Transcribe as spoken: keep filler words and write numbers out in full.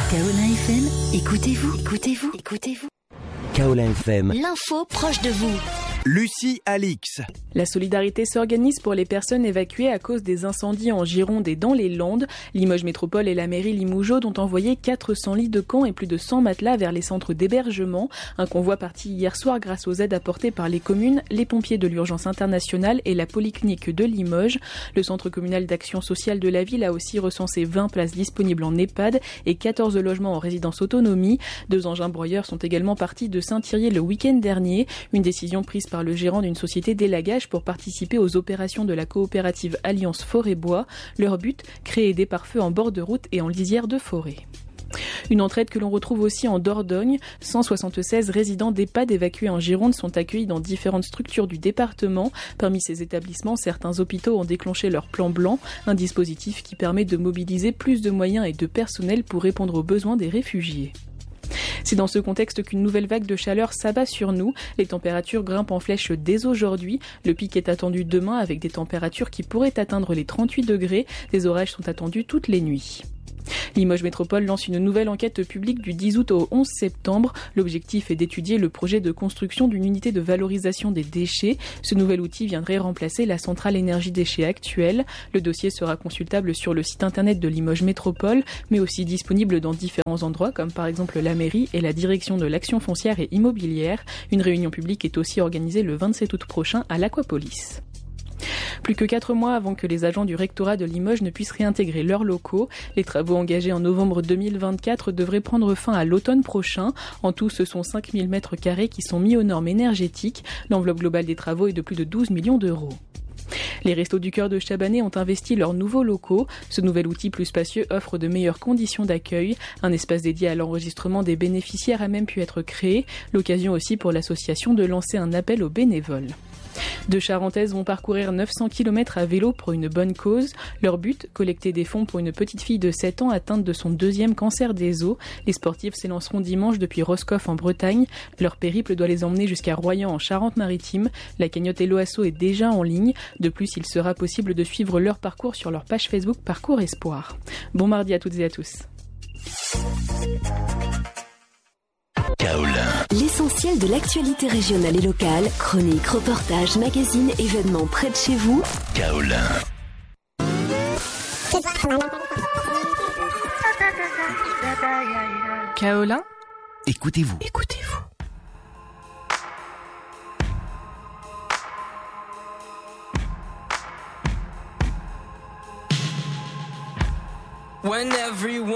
Kaolin F M, écoutez-vous, écoutez-vous, écoutez-vous. Kaolin F M. L'info proche de vous. Lucie Alix. La solidarité s'organise pour les personnes évacuées à cause des incendies en Gironde et dans les Landes. Limoges Métropole et la mairie Limougeaude ont envoyé quatre cents lits de camp et plus de cent matelas vers les centres d'hébergement. Un convoi parti hier soir grâce aux aides apportées par les communes, les pompiers de l'urgence internationale et la polyclinique de Limoges. Le centre communal d'action sociale de la ville a aussi recensé vingt places disponibles en EHPAD et quatorze logements en résidence autonomie. Deux engins broyeurs sont également partis de Saint-Thirier le week-end dernier. Une décision prise par le gérant d'une société d'élagage pour participer aux opérations de la coopérative Alliance Forêt-Bois. Leur but, créer des pare-feux en bord de route et en lisière de forêt. Une entraide que l'on retrouve aussi en Dordogne. cent soixante-seize résidents d'EHPAD évacués en Gironde sont accueillis dans différentes structures du département. Parmi ces établissements, certains hôpitaux ont déclenché leur plan blanc, un dispositif qui permet de mobiliser plus de moyens et de personnel pour répondre aux besoins des réfugiés. C'est dans ce contexte qu'une nouvelle vague de chaleur s'abat sur nous. Les températures grimpent en flèche dès aujourd'hui. Le pic est attendu demain avec des températures qui pourraient atteindre les trente-huit degrés. Des orages sont attendus toutes les nuits. Limoges Métropole lance une nouvelle enquête publique du dix août au onze septembre. L'objectif est d'étudier le projet de construction d'une unité de valorisation des déchets. Ce nouvel outil viendrait remplacer la centrale énergie déchets actuelle. Le dossier sera consultable sur le site internet de Limoges Métropole, mais aussi disponible dans différents endroits comme par exemple la mairie et la direction de l'action foncière et immobilière. Une réunion publique est aussi organisée le vingt-sept août prochain à l'Aquapolis. Plus que quatre mois avant que les agents du rectorat de Limoges ne puissent réintégrer leurs locaux, les travaux engagés en novembre deux mille vingt-quatre devraient prendre fin à l'automne prochain. En tout, ce sont cinq mille mètres carrés qui sont mis aux normes énergétiques. L'enveloppe globale des travaux est de plus de douze millions d'euros. Les Restos du Cœur de Chabanais ont investi leurs nouveaux locaux. Ce nouvel outil plus spacieux offre de meilleures conditions d'accueil. Un espace dédié à l'enregistrement des bénéficiaires a même pu être créé. L'occasion aussi pour l'association de lancer un appel aux bénévoles. Deux Charentaises vont parcourir neuf cents kilomètres à vélo pour une bonne cause. Leur but, collecter des fonds pour une petite fille de sept ans atteinte de son deuxième cancer des os. Les sportives s'élanceront dimanche depuis Roscoff en Bretagne. Leur périple doit les emmener jusqu'à Royan en Charente-Maritime. La cagnotte Hello Asso est déjà en ligne. De plus, il sera possible de suivre leur parcours sur leur page Facebook Parcours Espoir. Bon mardi à toutes et à tous. Kaolin. L'essentiel de l'actualité régionale et locale, chroniques, reportages, magazines, événements près de chez vous. Kaolin. Kaolin, Écoutez-vous. écoutez-vous. When everyone